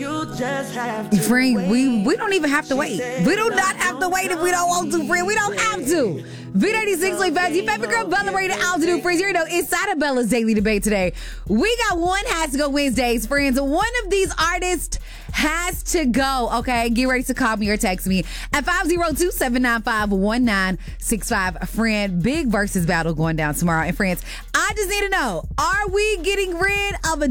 Friend, we don't even have to wait. We do not have to wait if we don't want to, friend. We don't have to. V96 Late Fast, your favorite girl, Bella Ray, the altitude, friends. You know, inside of Bella's Daily Debate today, we got one has to go Wednesdays, friends. One of these artists has to go, okay? Get ready to call me or text me at 502-795-1965. Friend, big versus battle going down tomorrow. And friends, I just need to know, are we getting rid of a